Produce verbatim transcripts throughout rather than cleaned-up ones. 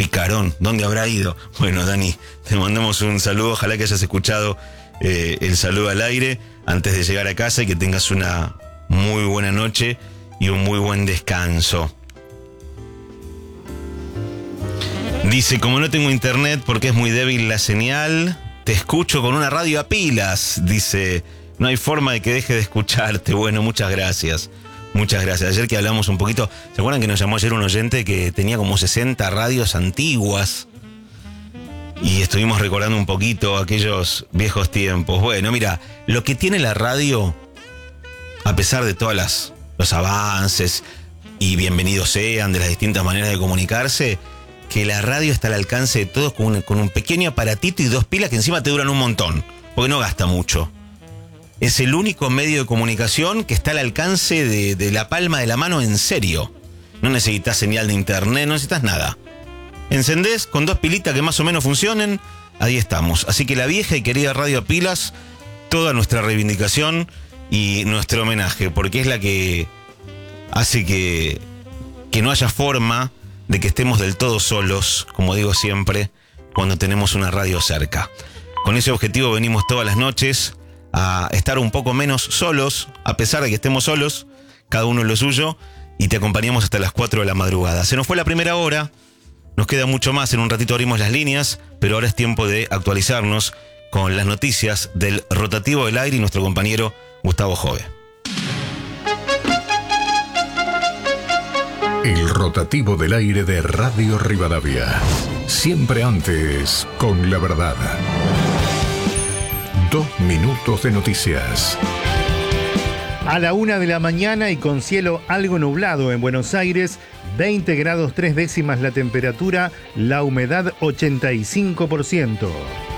picarón, ¿dónde habrá ido? Bueno, Dani, te mandamos un saludo, ojalá que hayas escuchado eh, el saludo al aire antes de llegar a casa y que tengas una muy buena noche y un muy buen descanso. Dice, como no tengo internet porque es muy débil la señal, te escucho con una radio a pilas. Dice, no hay forma de que deje de escucharte. Bueno, muchas gracias. Muchas gracias. Ayer que hablamos un poquito, ¿se acuerdan que nos llamó ayer un oyente que tenía como sesenta radios antiguas? Y estuvimos recordando un poquito aquellos viejos tiempos. Bueno, mira, lo que tiene la radio, a pesar de todas las los avances, y bienvenidos sean de las distintas maneras de comunicarse, que la radio está al alcance de todos con un, con un pequeño aparatito y dos pilas que encima te duran un montón, porque no gasta mucho. Es el único medio de comunicación que está al alcance de, de la palma de la mano en serio. No necesitas señal de internet, no necesitas nada. Encendés con dos pilitas que más o menos funcionen, ahí estamos. Así que la vieja y querida radio a pilas, toda nuestra reivindicación y nuestro homenaje, porque es la que hace que, que no haya forma de que estemos del todo solos, como digo siempre, cuando tenemos una radio cerca. Con ese objetivo venimos todas las noches a estar un poco menos solos, a pesar de que estemos solos, cada uno en lo suyo, y te acompañamos hasta las cuatro de la madrugada. Se nos fue la primera hora, nos queda mucho más, en un ratito abrimos las líneas, pero ahora es tiempo de actualizarnos con las noticias del rotativo del aire y nuestro compañero Gustavo Jove. El rotativo del aire de Radio Rivadavia. Siempre antes, con la verdad. Dos minutos de noticias. A la una de la mañana y con cielo algo nublado en Buenos Aires, veinte grados tres décimas la temperatura, la humedad ochenta y cinco por ciento.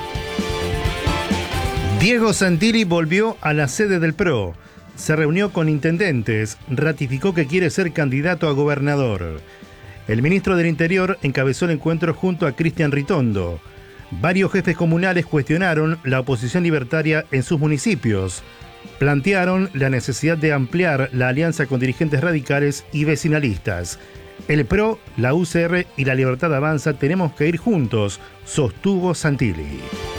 Diego Santilli volvió a la sede del P R O. Se reunió con intendentes, ratificó que quiere ser candidato a gobernador. El ministro del Interior encabezó el encuentro junto a Cristian Ritondo. Varios jefes comunales cuestionaron la oposición libertaria en sus municipios. Plantearon la necesidad de ampliar la alianza con dirigentes radicales y vecinalistas. El P R O, la U C R y la Libertad Avanza tenemos que ir juntos, sostuvo Santilli.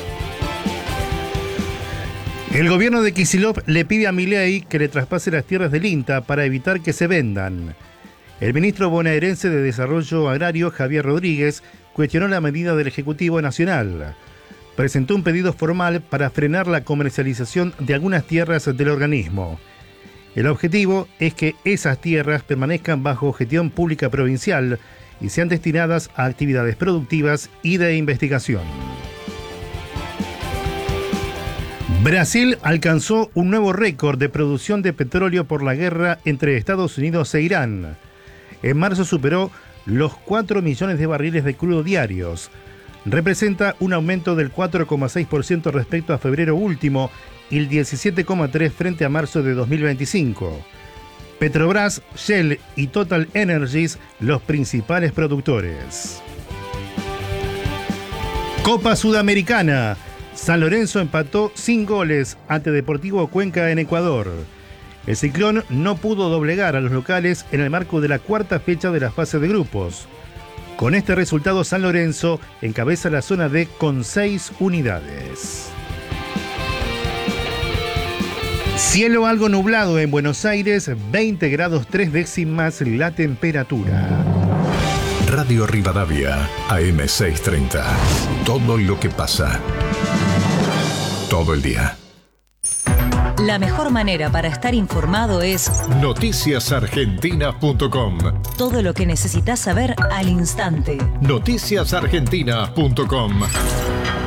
El gobierno de Kicillof le pide a Milei que le traspase las tierras del INTA para evitar que se vendan. El ministro bonaerense de Desarrollo Agrario, Javier Rodríguez, cuestionó la medida del Ejecutivo Nacional. Presentó un pedido formal para frenar la comercialización de algunas tierras del organismo. El objetivo es que esas tierras permanezcan bajo gestión pública provincial y sean destinadas a actividades productivas y de investigación. Brasil alcanzó un nuevo récord de producción de petróleo por la guerra entre Estados Unidos e Irán. En marzo superó los cuatro millones de barriles de crudo diarios. Representa un aumento del cuatro coma seis por ciento respecto a febrero último y el diecisiete coma tres por ciento frente a marzo de dos mil veinticinco. Petrobras, Shell y Total Energies, los principales productores. Copa Sudamericana. San Lorenzo empató sin goles ante Deportivo Cuenca en Ecuador. El Ciclón no pudo doblegar a los locales en el marco de la cuarta fecha de la fase de grupos. Con este resultado, San Lorenzo encabeza la zona D con seis unidades. Cielo algo nublado en Buenos Aires, veinte grados tres décimas la temperatura. Radio Rivadavia, A M seiscientos treinta. Todo lo que pasa. Todo el día. La mejor manera para estar informado es noticias argentinas punto com. Todo lo que necesitas saber al instante. noticias argentinas punto com.